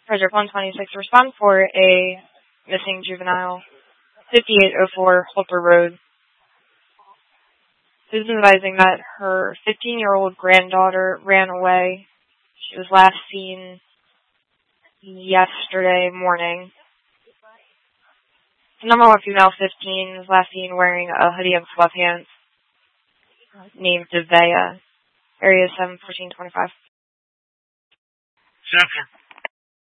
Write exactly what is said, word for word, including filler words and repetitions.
Project one twenty-six, respond for a missing juvenile, fifty-eight oh four Holper Road. Susan advising that her fifteen-year-old granddaughter ran away. She was last seen yesterday morning. The number one female, fifteen, was last seen wearing a hoodie and sweatpants, named Devea, area seven fourteen twenty-five. Central.